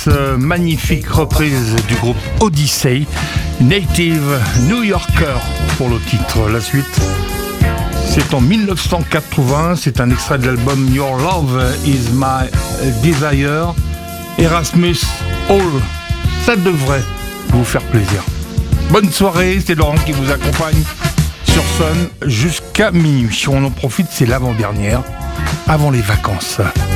magnifique reprise du groupe Odyssey, Native New Yorker pour le titre. La suite, c'est en 1980, c'est un extrait de l'album Your Love Is My Desire, Erasmus Hall. Ça devrait vous faire plaisir. Bonne soirée, c'est Laurent qui vous accompagne sur Sun jusqu'à minuit. On en profite, c'est l'avant-dernière, avant les vacances.